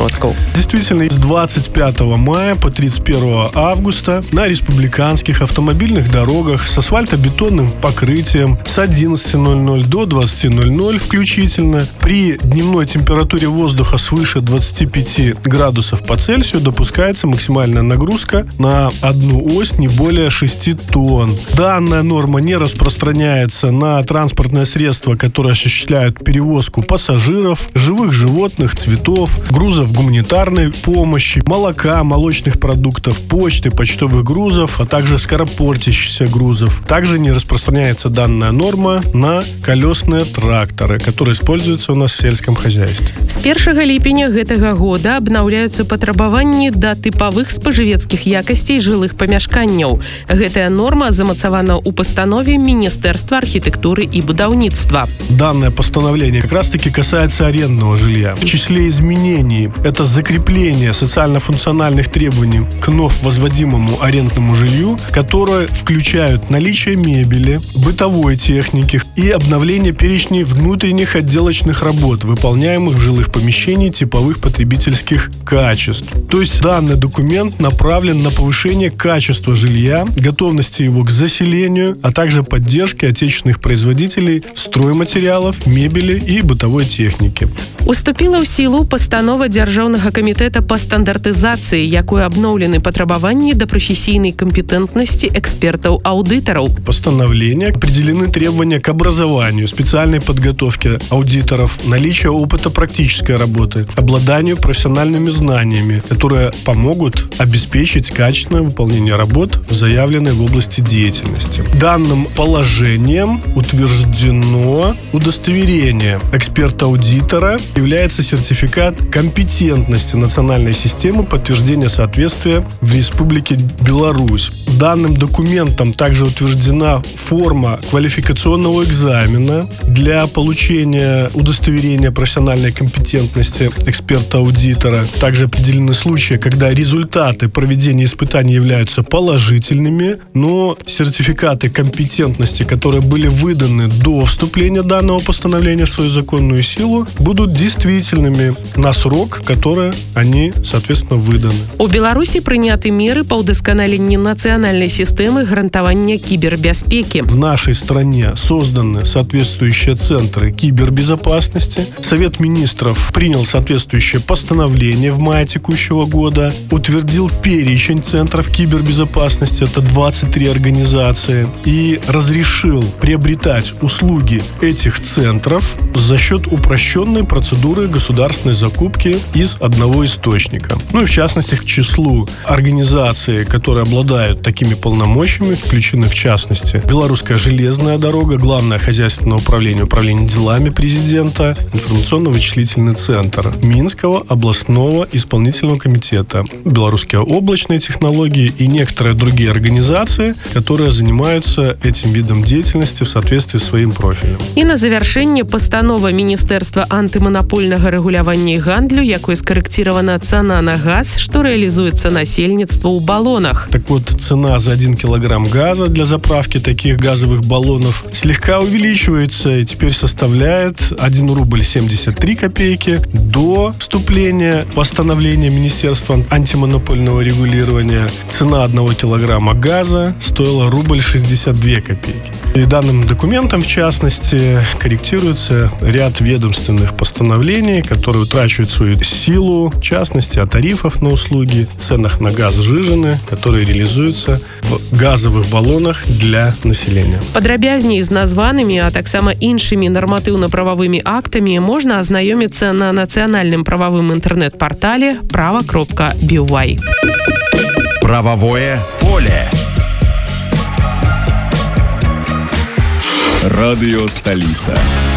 сродкаў. Действительно, с 25 мая по 31 августа на республиканских автомобильных дорогах с асфальтобетонным покрытием с 11:00 до 20:00 включительно при дневной температуре воздуха свыше 25 градусов по Цельсию допускается максимальная нагрузка на одну ось не более 6 тонн. Данная норма не распространяется на транспортное средство, которое осуществляет перевозку пассажиров, живых животных, цветов, грузов гуманитарной помощи, молока, молочных продуктов, почты, почтовых грузов, а также скоропортящихся грузов. Также не распространяется данная норма на колесные тракторы, которые используются у нас в сельском хозяйстве. С 1 ліпеня гэтага года абнаўляюцца патрабаванні да тыпавых спажывецкіх якасцей жылых памяшканняў. Гэтая норма замацавана ў пастанове Министерства архитектуры и будаўніцтва. Данное постановление как раз-таки касается арендного жилья. В числе изменений это закрепление социально-функциональных требований к вновь возводимому арендному жилью, которые включают наличие мебели, бытовой техники и обновление перечней внутренних отделочных работ, выполняемых в жилых помещениях типовых потребительских качеств. То есть данный документ направлен на повышение качества жилья, готовности его к заселению, а также поддержки отечественных производителей стройматериалов, мебели и бытовой техники. Уступила ў сілу пастанова Дзяржаўнага камітэта па стандартызацыі, якой абноўлены патрабаванні да прафесійнай кампетэнтнасці экспертаў-аўдытараў. Постановление определены требования к образованию, специальной подготовке аудиторов, наличию опыта практической работы, обладанию профессиональными знаниями, которые помогут обеспечить качественное выполнение работ, заявленной в области деятельности. Данным положением утверждено удостоверение эксперта-аудитора, является сертификат компетентности национальной системы подтверждения соответствия в Республике Беларусь. Данным документом также утверждена форма квалификационного экзамена для получения удостоверения профессиональной компетентности эксперта-аудитора. Также определены случаи, когда результаты проведения испытаний являются положительными, но сертификаты компетентности, которые были выданы до вступления данного постановления в свою законную силу, будут действительными на срок, который они, соответственно, выданы. У Беларуси приняты меры по удосконалению национальной системы гарантования кибербезпеки. В нашей стране созданы соответствующие центры кибербезопасности. Совет министров принял соответствующее постановление в мае текущего года, утвердил перечень центров кибербезопасности, это 23 организации, и разрешил приобретать услуги этих центров за счет упрощенной процедуры государственной закупки из одного источника. Ну и в частности к числу организаций, которые обладают такими полномочиями, включены в частности Белорусская железная дорога, Главное хозяйственное управление, управление делами президента, информационно-вычислительный центр Минского областного исполнительного комитета, Белорусские облачные технологии и некоторые другие организации, которые занимаются этим видом деятельности в соответствии с своим профилем. И на завершение постанова Министерства антимонопольного регулявання і гандлю, якой скорректирована цена на газ, что реализуется насельництву у баллонах. Так вот, цена за 1 килограмм газа для заправки таких газовых баллонов слегка увеличивается и теперь составляет 1 рубль 73 копейки. До вступления постановления Министерства антимонопольного регулирования цена 1 килограмма газа стоила рубль 62 копейки. И данным документом, в частности, корректируется ряд ведомственных постановлений, которые утрачивают свою силу, в частности, о тарифах на услуги, ценах на газ сжижены, которые реализуются в газовых баллонах для населения. Падрабязней з названымі, а таксама іншымі нарматыўна-прававымі актамі можна азнаёміцца на нацыянальным прававым інтэрнэт-партале prava.by. Правовое поле. Радио «Столица».